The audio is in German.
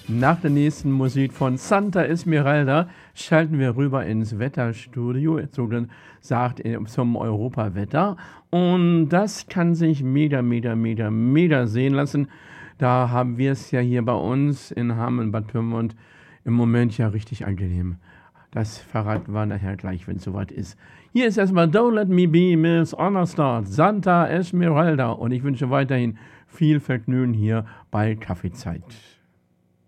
Nach der nächsten Musik von Santa Esmeralda schalten wir rüber ins Wetterstudio, sagt zum Europawetter. Und das kann sich mega sehen lassen. Da haben wir es ja hier bei uns in Hameln, Bad Pyrmont im Moment ja richtig angenehm. Das verraten wir nachher gleich, wenn es soweit ist. Hier ist erstmal Don't Let Me Be Miss Start, Santa Esmeralda. Und ich wünsche weiterhin viel Vergnügen hier bei Kaffeezeit.